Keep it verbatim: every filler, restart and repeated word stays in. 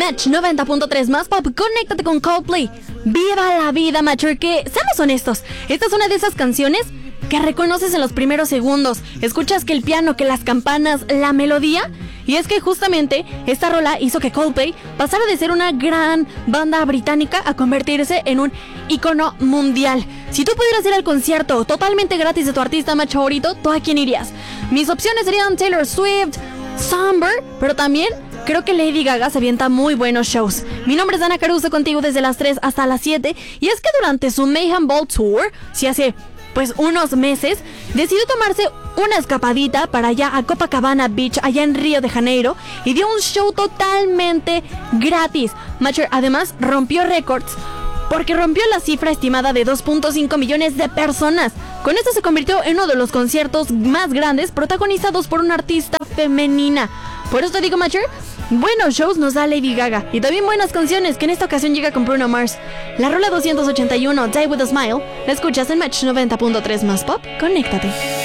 Match noventa punto tres más pop, conéctate con Coldplay. Viva la vida, macho, que seamos honestos, esta es una de esas canciones que reconoces en los primeros segundos. Escuchas que el piano, que las campanas, la melodía. Y es que justamente esta rola hizo que Coldplay pasara de ser una gran banda británica a convertirse en un ícono mundial. Si tú pudieras ir al concierto totalmente gratis de tu artista más favorito, ¿tú a quién irías? Mis opciones serían Taylor Swift, Somber, pero también creo que Lady Gaga se avienta muy buenos shows. Mi nombre es Dana Caruso, contigo desde las tres hasta las siete. Y es que durante su Mayhem Ball Tour, si hace pues unos meses, decidió tomarse una escapadita para allá a Copacabana Beach, allá en Río de Janeiro, y dio un show totalmente gratis. Macher además rompió récords, porque rompió la cifra estimada de dos punto cinco millones de personas. Con esto se convirtió en uno de los conciertos más grandes protagonizados por una artista femenina. Por eso te digo, Macher, buenos shows nos da Lady Gaga, y también buenas canciones, que en esta ocasión llega con Bruno Mars. La rola doscientos ochenta y uno, Die With A Smile, la escuchas en Match noventa punto tres más pop. Conéctate.